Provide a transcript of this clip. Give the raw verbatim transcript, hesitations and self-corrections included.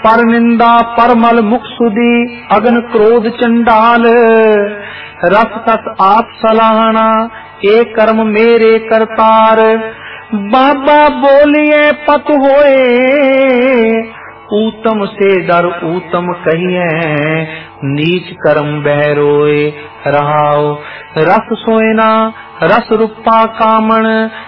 पर निंदा परमल मुख सुदी अगन क्रोध चंडाल। रस तस आप सलाहना ए कर्म मेरे करतार। बाबा बोलिए पत होए ऊतम से डर ऊतम कहिए नीच कर्म बह रोए। रहाओ रस सोयना रस रूपा कामण